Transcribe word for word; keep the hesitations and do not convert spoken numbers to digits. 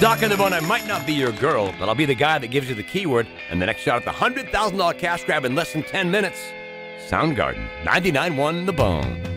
Doc on the Bone, I might not be your girl, but I'll be the guy that gives you the keyword and the next shot at the one hundred thousand dollar cash grab in less than ten minutes. Soundgarden, ninety-nine point one The Bone.